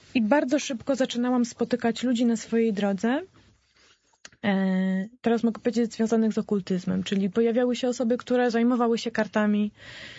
I bardzo szybko zaczynałam spotykać ludzi na swojej drodze. Teraz mogę powiedzieć związanych z okultyzmem, czyli pojawiały się osoby, które zajmowały się kartami,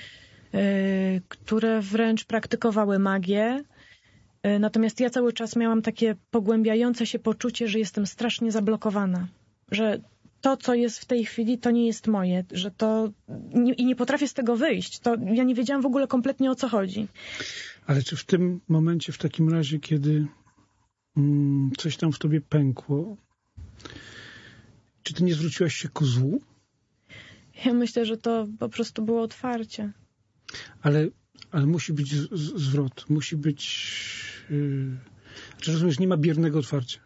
które wręcz praktykowały magię. Natomiast ja cały czas miałam takie pogłębiające się poczucie, że jestem strasznie zablokowana, że to, co jest w tej chwili, to nie jest moje, że to i nie potrafię z tego wyjść. To ja nie wiedziałam w ogóle kompletnie, o co chodzi. Ale czy w tym momencie, w takim razie, kiedy coś tam w tobie pękło, czy ty nie zwróciłaś się ku złu? Ja myślę, że to po prostu było otwarcie. Ale musi być zwrot. Musi być... Czy rozumiesz, nie ma biernego otwarcia.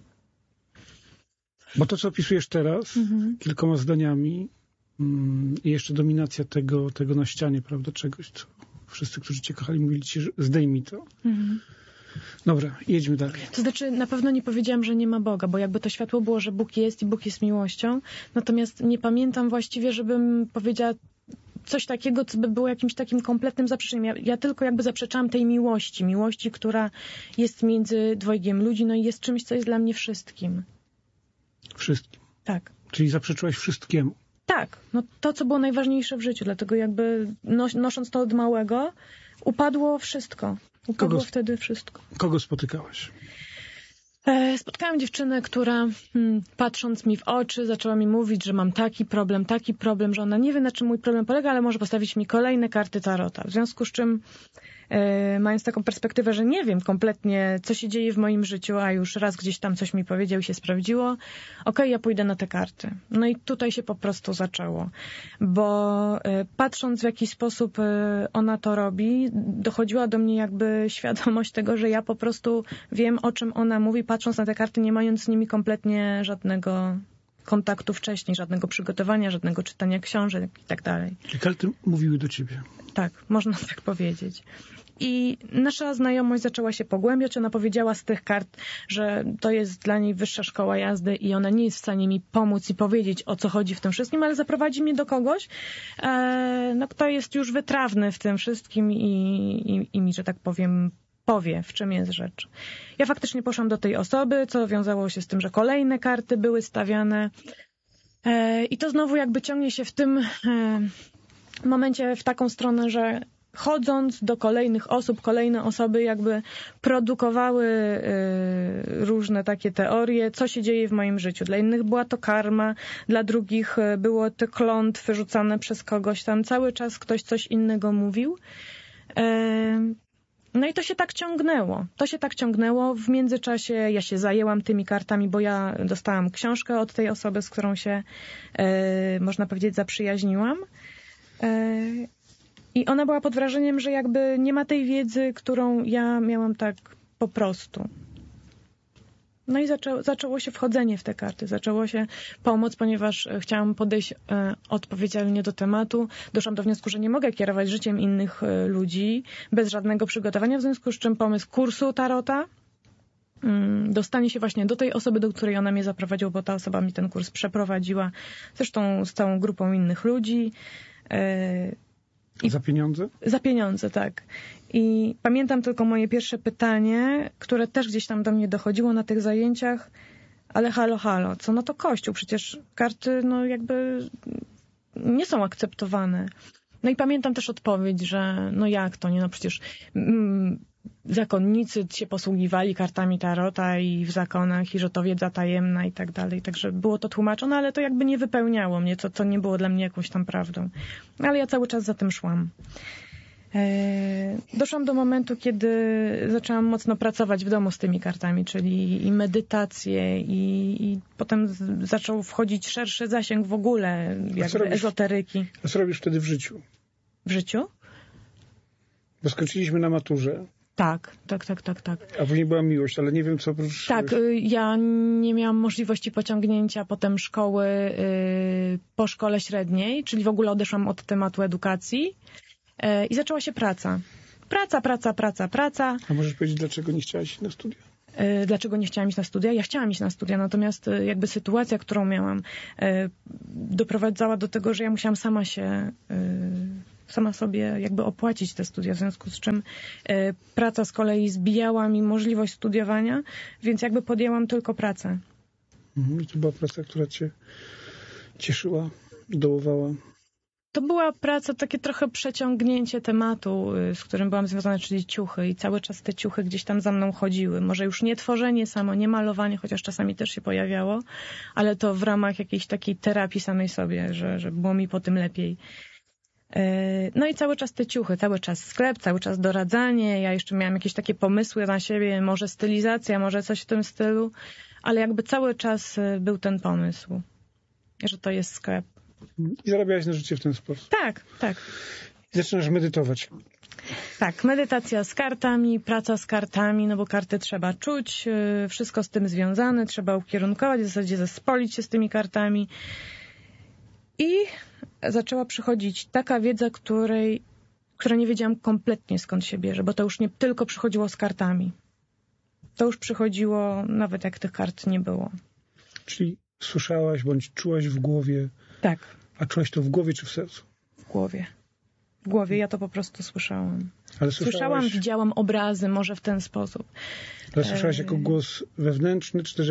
Bo to, co opisujesz teraz, kilkoma zdaniami i jeszcze dominacja tego na ścianie, prawda, czegoś, co wszyscy, którzy cię kochali, mówili ci, że zdejmij to. Dobra, jedźmy dalej. To znaczy, na pewno nie powiedziałam, że nie ma Boga, bo jakby to światło było, że Bóg jest i Bóg jest miłością. Natomiast nie pamiętam właściwie, żebym powiedziała coś takiego, co by było jakimś takim kompletnym zaprzeczeniem. Ja tylko jakby zaprzeczałam tej miłości, która jest między dwojgiem ludzi, no i jest czymś, co jest dla mnie wszystkim. Wszystkim? Tak. Czyli zaprzeczyłaś wszystkiemu? Tak. No to, co było najważniejsze w życiu. Dlatego jakby nosząc to od małego, upadło wszystko. Upadło wtedy wszystko. Kogo spotykałaś? Spotkałam dziewczynę, która patrząc mi w oczy zaczęła mi mówić, że mam taki problem, że ona nie wie, na czym mój problem polega, ale może postawić mi kolejne karty tarota. W związku z czym, mając taką perspektywę, że nie wiem kompletnie, co się dzieje w moim życiu, a już raz gdzieś tam coś mi powiedział i się sprawdziło, okej, ja pójdę na te karty. No i tutaj się po prostu zaczęło. Bo patrząc w jaki sposób ona to robi, dochodziła do mnie jakby świadomość tego, że ja po prostu wiem, o czym ona mówi, patrząc na te karty, nie mając z nimi kompletnie żadnego kontaktu wcześniej, żadnego przygotowania, żadnego czytania książek i tak dalej. Czyli karty mówiły do ciebie. Tak, można tak powiedzieć. I nasza znajomość zaczęła się pogłębiać. Ona powiedziała z tych kart, że to jest dla niej wyższa szkoła jazdy i ona nie jest w stanie mi pomóc i powiedzieć, o co chodzi w tym wszystkim, ale zaprowadzi mnie do kogoś, kto jest już wytrawny w tym wszystkim i mi, że tak powiem, powie, w czym jest rzecz. Ja faktycznie poszłam do tej osoby, co wiązało się z tym, że kolejne karty były stawiane. I to znowu jakby ciągnie się w tym momencie w taką stronę, że chodząc do kolejnych osób, kolejne osoby jakby produkowały różne takie teorie, co się dzieje w moim życiu. Dla innych była to karma, dla drugich było te klątwy rzucane przez kogoś tam. Cały czas ktoś coś innego mówił. No i to się tak ciągnęło. W międzyczasie ja się zajęłam tymi kartami, bo ja dostałam książkę od tej osoby, z którą się, można powiedzieć, zaprzyjaźniłam. I ona była pod wrażeniem, że jakby nie ma tej wiedzy, którą ja miałam tak po prostu. No i zaczęło się wchodzenie w te karty, zaczęło się pomoc, ponieważ chciałam podejść odpowiedzialnie do tematu. Doszłam do wniosku, że nie mogę kierować życiem innych ludzi bez żadnego przygotowania, w związku z czym pomysł kursu tarota, dostanie się właśnie do tej osoby, do której ona mnie zaprowadziła, bo ta osoba mi ten kurs przeprowadziła, zresztą z całą grupą innych ludzi. Za pieniądze? Za pieniądze, tak. I pamiętam tylko moje pierwsze pytanie, które też gdzieś tam do mnie dochodziło na tych zajęciach, ale halo, co no to Kościół? Przecież karty no jakby nie są akceptowane. No i pamiętam też odpowiedź, że no jak to nie, no przecież zakonnicy się posługiwali kartami tarota i w zakonach i że to wiedza tajemna i tak dalej. Także było to tłumaczone, ale to jakby nie wypełniało mnie, to nie było dla mnie jakąś tam prawdą. Ale ja cały czas za tym szłam. Doszłam do momentu, kiedy zaczęłam mocno pracować w domu z tymi kartami, czyli i medytację i potem zaczął wchodzić szerszy zasięg w ogóle jakby ezoteryki. A co robisz wtedy w życiu? W życiu? Bo skończyliśmy na maturze. Tak. A później była miłość, ale nie wiem co oprócz... Tak, ja nie miałam możliwości pociągnięcia potem szkoły po szkole średniej, czyli w ogóle odeszłam od tematu edukacji i zaczęła się praca. Praca. A możesz powiedzieć, dlaczego nie chciałaś iść na studia? Dlaczego nie chciałam iść na studia? Ja chciałam iść na studia, natomiast jakby sytuacja, którą miałam, doprowadzała do tego, że ja musiałam sama się sama sobie jakby opłacić te studia, w związku z czym praca z kolei zbijała mi możliwość studiowania, więc jakby podjęłam tylko pracę. I to była praca, która cię cieszyła, dołowała? To była praca, takie trochę przeciągnięcie tematu, z którym byłam związana, czyli ciuchy. I cały czas te ciuchy gdzieś tam za mną chodziły. Może już nie tworzenie samo, nie malowanie, chociaż czasami też się pojawiało, ale to w ramach jakiejś takiej terapii samej sobie, że było mi po tym lepiej. No i cały czas te ciuchy, cały czas sklep, cały czas doradzanie. Ja jeszcze miałam jakieś takie pomysły na siebie, może stylizacja, może coś w tym stylu, ale jakby cały czas był ten pomysł, że to jest sklep. I zarabiałaś na życie w ten sposób. Tak, tak. I zaczynasz medytować. Tak, medytacja z kartami, praca z kartami, no bo karty trzeba czuć, wszystko z tym związane, trzeba ukierunkować, w zasadzie zespolić się z tymi kartami. I zaczęła przychodzić taka wiedza, która nie wiedziałam kompletnie skąd się bierze, bo to już nie tylko przychodziło z kartami. To już przychodziło nawet jak tych kart nie było. Czyli słyszałaś bądź czułaś w głowie. Tak. A czułaś to w głowie czy w sercu? W głowie. W głowie ja to po prostu słyszałam. Ale Słyszałam, widziałam obrazy, może w ten sposób. Ale słyszałaś jako głos wewnętrzny, czy też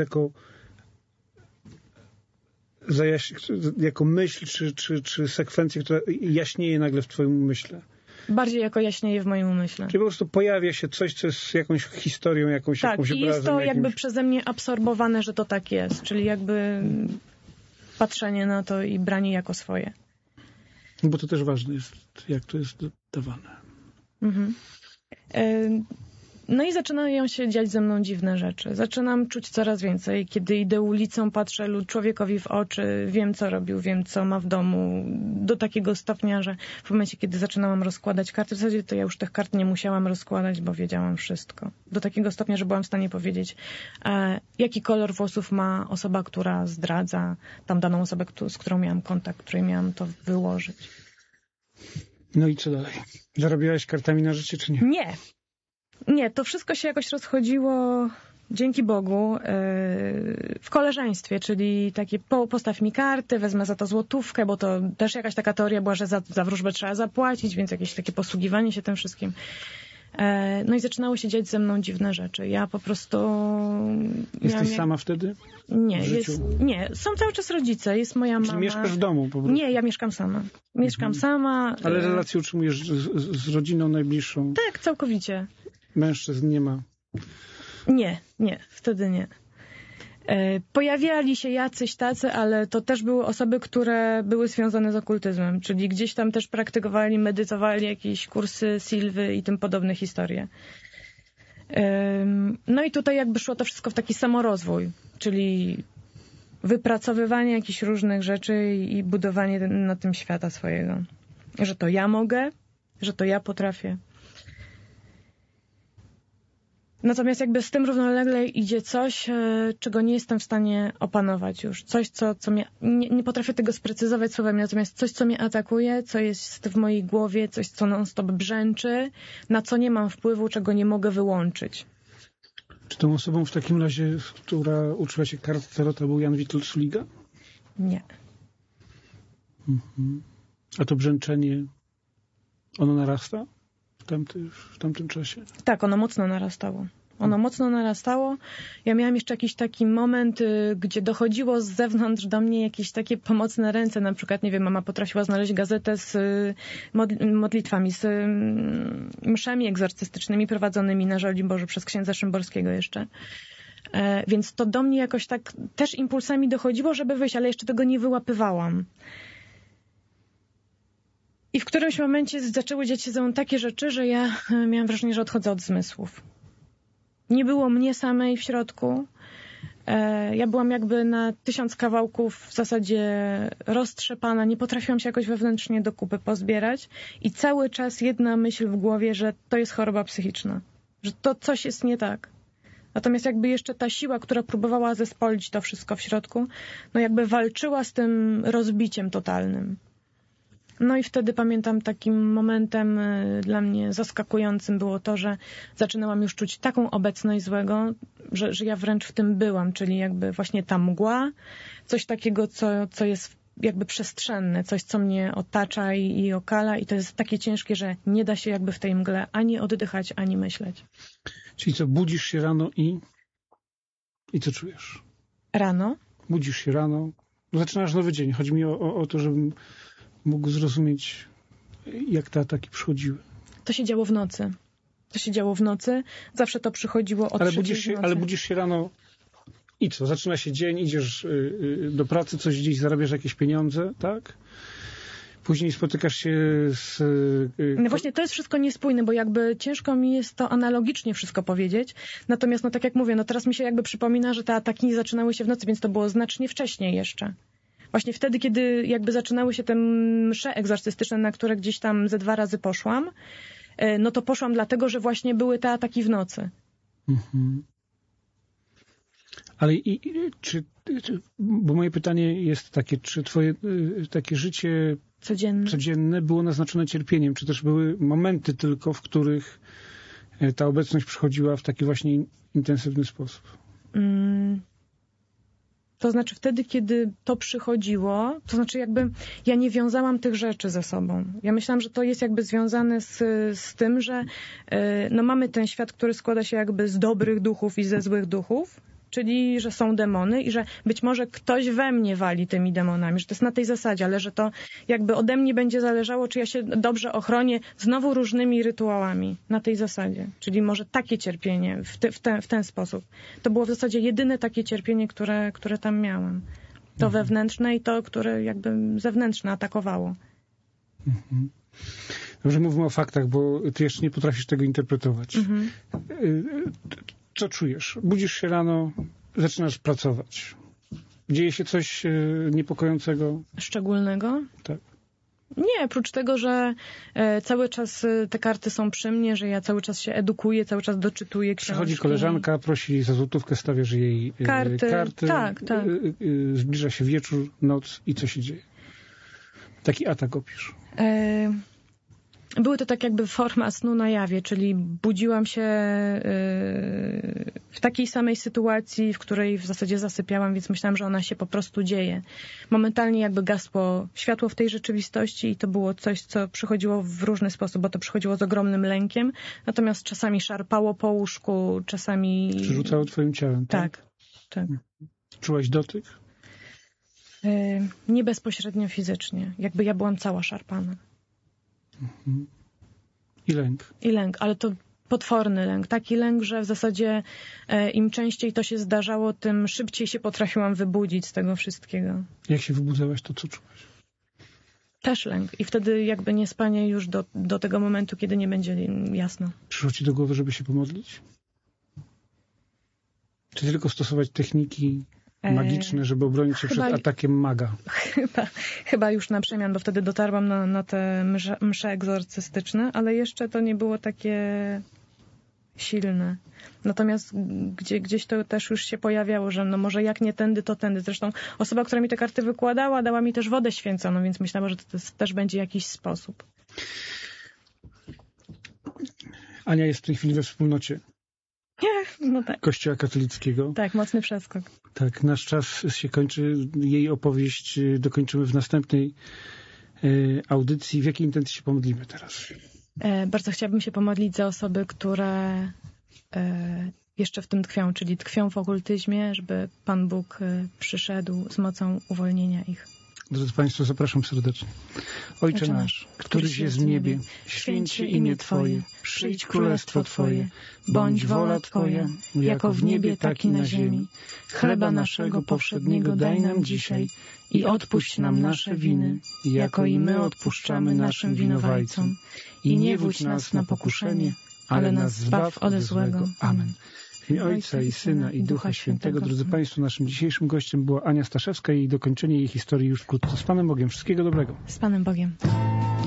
jako myśl, czy sekwencję, która jaśnieje nagle w twoim umyśle? Bardziej jako jaśnieje w moim umyśle. Czyli po prostu pojawia się coś, co jest jakąś historią, jakąś obrazem. Tak, i jest to jakby przeze mnie absorbowane, że to tak jest. Czyli jakby patrzenie na to i branie jako swoje. Bo to też ważne jest, jak to jest dawane. Mhm. No i zaczynają się dziać ze mną dziwne rzeczy. Zaczynam czuć coraz więcej. Kiedy idę ulicą, patrzę człowiekowi w oczy, wiem co robił, wiem co ma w domu. Do takiego stopnia, że w momencie, kiedy zaczynałam rozkładać karty, w zasadzie to ja już tych kart nie musiałam rozkładać, bo wiedziałam wszystko. Do takiego stopnia, że byłam w stanie powiedzieć, jaki kolor włosów ma osoba, która zdradza tam daną osobę, z którą miałam kontakt, której miałam to wyłożyć. No i co dalej? Zarabiałaś kartami na życie, czy nie? Nie. Nie, to wszystko się jakoś rozchodziło, dzięki Bogu, w koleżeństwie, czyli takie postaw mi karty, wezmę za to złotówkę, bo to też jakaś taka teoria była, że za wróżbę trzeba zapłacić, więc jakieś takie posługiwanie się tym wszystkim. No i zaczynało się dziać ze mną dziwne rzeczy. Ja po prostu... Jesteś sama wtedy? Nie, są cały czas rodzice, jest moja mama. Czy mieszkasz w domu po prostu? Nie, ja mieszkam sama. Mieszkam sama. Ale relacje utrzymujesz z rodziną najbliższą? Tak, całkowicie. Mężczyzn nie ma? Nie, wtedy nie. Pojawiali się jacyś tacy, ale to też były osoby, które były związane z okultyzmem, czyli gdzieś tam też praktykowali, medytowali jakieś kursy Silwy i tym podobne historie. No i tutaj jakby szło to wszystko w taki samorozwój, czyli wypracowywanie jakichś różnych rzeczy i budowanie na tym świata swojego. Że to ja mogę, że to ja potrafię. Natomiast jakby z tym równolegle idzie coś, czego nie jestem w stanie opanować już. Coś, co mnie... Nie potrafię tego sprecyzować słowami, natomiast coś, co mnie atakuje, co jest w mojej głowie, coś, co non-stop brzęczy, na co nie mam wpływu, czego nie mogę wyłączyć. Czy tą osobą w takim razie, która uczyła się kart Tarota, był Jan Witold Suliga? Nie. Mhm. A to brzęczenie, ono narasta w tamtym czasie? Tak, ono mocno narastało. Ja miałam jeszcze jakiś taki moment, gdzie dochodziło z zewnątrz do mnie jakieś takie pomocne ręce. Na przykład, nie wiem, mama potrafiła znaleźć gazetę z modlitwami, z mszami egzorcystycznymi prowadzonymi na Żoliborzu Boże przez księdza Szymborskiego jeszcze. Więc to do mnie jakoś tak też impulsami dochodziło, żeby wyjść, ale jeszcze tego nie wyłapywałam. I w którymś momencie zaczęły dziać się ze mną takie rzeczy, że ja miałam wrażenie, że odchodzę od zmysłów. Nie było mnie samej w środku. Ja byłam jakby na 1000 kawałków w zasadzie roztrzepana. Nie potrafiłam się jakoś wewnętrznie do kupy pozbierać. I cały czas jedna myśl w głowie, że to jest choroba psychiczna. Że to coś jest nie tak. Natomiast jakby jeszcze ta siła, która próbowała zespolić to wszystko w środku, no jakby walczyła z tym rozbiciem totalnym. No i wtedy pamiętam takim momentem dla mnie zaskakującym było to, że zaczynałam już czuć taką obecność złego, że ja wręcz w tym byłam, czyli jakby właśnie ta mgła, coś takiego, co jest jakby przestrzenne, coś, co mnie otacza i okala i to jest takie ciężkie, że nie da się jakby w tej mgle ani oddychać, ani myśleć. Czyli co, budzisz się rano i co czujesz? Rano? Budzisz się rano, zaczynasz nowy dzień. Chodzi mi o to, żebym mógł zrozumieć, jak te ataki przychodziły. To się działo w nocy. Zawsze to przychodziło od 3 w nocy. Ale budzisz się rano i co? Zaczyna się dzień, idziesz do pracy, coś gdzieś zarabiasz jakieś pieniądze, tak? Później spotykasz się z... No właśnie, to jest wszystko niespójne, bo jakby ciężko mi jest to analogicznie wszystko powiedzieć. Natomiast, no tak jak mówię, no teraz mi się jakby przypomina, że te ataki zaczynały się w nocy, więc to było znacznie wcześniej jeszcze. Właśnie wtedy, kiedy jakby zaczynały się te msze egzorcystyczne, na które gdzieś tam ze 2 razy poszłam, no to poszłam dlatego, że właśnie były te ataki w nocy. Mhm. Ale bo moje pytanie jest takie, czy twoje takie życie codzienne było naznaczone cierpieniem, czy też były momenty tylko, w których ta obecność przychodziła w taki właśnie intensywny sposób? To znaczy wtedy, kiedy to przychodziło, to znaczy jakby ja nie wiązałam tych rzeczy ze sobą. Ja myślałam, że to jest jakby związane z tym, że no mamy ten świat, który składa się jakby z dobrych duchów i ze złych duchów, czyli że są demony i że być może ktoś we mnie wali tymi demonami, że to jest na tej zasadzie, ale że to jakby ode mnie będzie zależało, czy ja się dobrze ochronię znowu różnymi rytuałami na tej zasadzie. Czyli może takie cierpienie w ten sposób. To było w zasadzie jedyne takie cierpienie, które tam miałam. To wewnętrzne i to, które jakby zewnętrzne atakowało. Mhm. Dobrze, mówmy o faktach, bo ty jeszcze nie potrafisz tego interpretować. Mhm. Co czujesz? Budzisz się rano, zaczynasz pracować. Dzieje się coś niepokojącego? Szczególnego? Tak. Nie, oprócz tego, że cały czas te karty są przy mnie, że ja cały czas się edukuję, cały czas doczytuję książki. Przychodzi koleżanka, prosi za złotówkę, stawiasz jej karty. Tak. Zbliża się wieczór, noc i co się dzieje? Taki atak opisz. Były to tak jakby forma snu na jawie, czyli budziłam się w takiej samej sytuacji, w której w zasadzie zasypiałam, więc myślałam, że ona się po prostu dzieje. Momentalnie jakby gasło światło w tej rzeczywistości i to było coś, co przychodziło w różny sposób, bo to przychodziło z ogromnym lękiem, natomiast czasami szarpało po łóżku, czasami... Przerzucało twoim ciałem, tak? Tak. Czułaś dotyk? Nie bezpośrednio fizycznie. Jakby ja byłam cała szarpana. I lęk, ale to potworny lęk. Taki lęk, że w zasadzie im częściej to się zdarzało, tym szybciej się potrafiłam wybudzić z tego wszystkiego. Jak się wybudzałaś, to co czułaś? Też lęk. I wtedy jakby niespanie już do tego momentu, kiedy nie będzie jasno. Przyszło ci do głowy, żeby się pomodlić? Czy tylko stosować techniki magiczne, żeby obronić się przed atakiem maga? Chyba już na przemian, bo wtedy dotarłam na te msze egzorcystyczne, ale jeszcze to nie było takie silne. Natomiast gdzieś to też już się pojawiało, że no może jak nie tędy, to tędy. Zresztą osoba, która mi te karty wykładała, dała mi też wodę święconą, więc myślałam, że to też będzie jakiś sposób. Ania jest w tej chwili we wspólnocie. No tak. Kościoła katolickiego. Tak, mocny przeskok. Tak, nasz czas się kończy. Jej opowieść dokończymy w następnej audycji. W jakiej intencji się pomodlimy teraz? Bardzo chciałabym się pomodlić za osoby, które jeszcze w tym tkwią, czyli tkwią w okultyzmie, żeby Pan Bóg przyszedł z mocą uwolnienia ich. Drodzy Państwo, zapraszam serdecznie. Ojcze nasz, któryś jest w niebie, święć się imię Twoje, przyjdź królestwo Twoje, bądź wola Twoja, jako w niebie, tak i na ziemi. Chleba naszego powszedniego daj nam dzisiaj i odpuść nam nasze winy, jako i my odpuszczamy naszym winowajcom. I nie wódź nas na pokuszenie, ale nas zbaw ode złego. Amen. W imię Ojca i Syna i Ducha Świętego. Drodzy Państwo, naszym dzisiejszym gościem była Ania Staszewska i dokończenie jej historii już wkrótce. Z Panem Bogiem. Wszystkiego dobrego. Z Panem Bogiem.